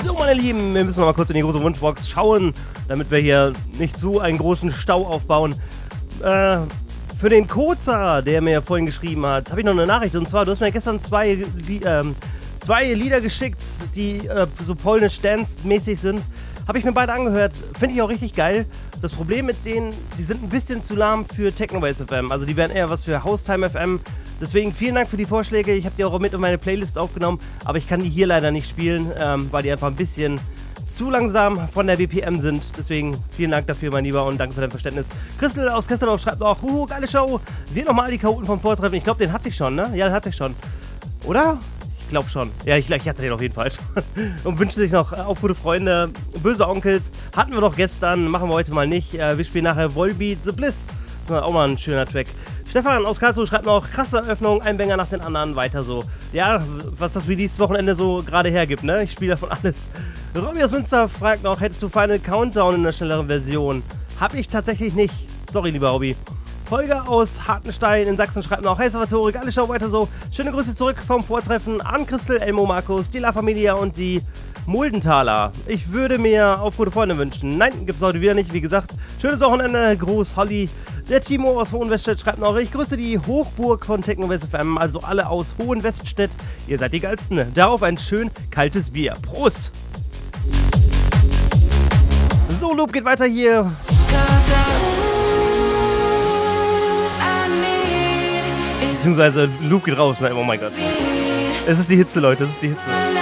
So, meine Lieben, wir müssen noch mal kurz in die große Wunschbox schauen, damit wir hier nicht zu einen großen Stau aufbauen. Für den Koza, der mir vorhin geschrieben hat, habe ich noch eine Nachricht. Und zwar, du hast mir gestern zwei Lieder geschickt, die so polnisch Dance-mäßig sind. Habe ich mir beide angehört. Finde ich auch richtig geil. Das Problem mit denen, die sind ein bisschen zu lahm für Technobase FM. Also die wären eher was für Haustime FM. Deswegen vielen Dank für die Vorschläge. Ich habe die auch mit in meine Playlist aufgenommen. Aber ich kann die hier leider nicht spielen, weil die einfach ein bisschen zu langsam von der BPM sind. Deswegen vielen Dank dafür, mein Lieber, und danke für dein Verständnis. Christel aus Christeldorf schreibt auch, geile Show. Wir nochmal die Chaoten vom Vortreffen. Ich glaube, den hatte ich schon, ne? Ja, den hatte ich schon. Oder? Ich glaube schon. Ja, ich hatte den auf jeden Fall schon. Und wünsche sich noch auch gute Freunde. Böse Onkels hatten wir doch gestern, machen wir heute mal nicht. Wir spielen nachher Volbeat The Bliss. Das ist auch mal ein schöner Track. Stefan aus Karlsruhe schreibt noch, krasse Eröffnung, ein Banger nach den anderen, weiter so. Ja, was das Release-Wochenende so gerade hergibt, ne? Ich spiele davon alles. Robby aus Münster fragt noch, hättest du Final Countdown in der schnelleren Version? Hab ich tatsächlich nicht. Sorry, lieber Robby. Holger aus Hartenstein in Sachsen schreibt noch, hey Salvatore, geile Show, weiter so. Schöne Grüße zurück vom Vortreffen an Christel, Elmo, Markus, die La Familia und die Muldenthaler. Ich würde mir auf gute Freunde wünschen. Nein, gibt's heute wieder nicht, wie gesagt. Schönes Wochenende, Gruß, Holly. Der Timo aus Hohenweststedt schreibt noch, ich grüße die Hochburg von Technobase FM, also alle aus Hohenweststedt. Ihr seid die Geilsten. Darauf ein schön kaltes Bier. Prost! So, Loop geht weiter hier. Beziehungsweise Loop geht raus, ne? Oh mein Gott. Es ist die Hitze, Leute, es ist die Hitze.